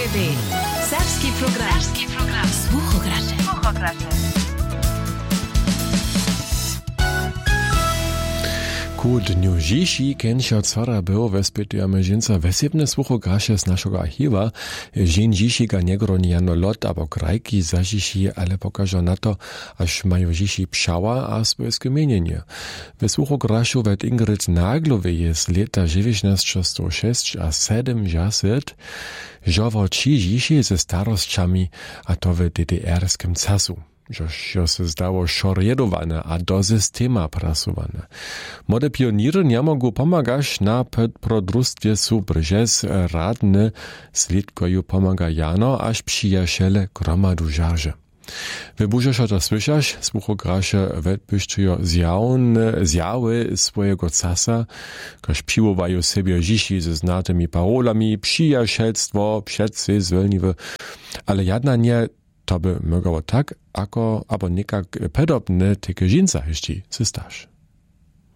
DRB. Serbski program. Słuchogracze. Ku dniu dziś kęcia cora było wespytujemy żynca wesebne słuchogracze z naszego archiwa. Żyn dzisiga niegroni jano lot abo krajki zadzisi, ale pokażą na to, aż mają dziś pszała a swoje skumienienie. We słuchograczu wet Ingrid Naglowej jest lata 1906 a 7 jaset, żowo ci dziś ze starosćami, a to w DDR-skim casu. Że se zdało szorjedowane a do systema prasowane. Młode pioniry nie mogą pomagać na podprodrustwie su brżez radny slidkoju pomaga jano, aż przyjaciele gromadu żarze. Wy burzesza to słyszasz, słuchogracze wypuszczają zjawy swojego casa, każ piłowają sobie dziś ze znatymi parolami, przyjacielstwo, przedcy zwolniwe, ale jedna nie to by mogło tak, abo nekak podobne tyke žinca ještě, se staš.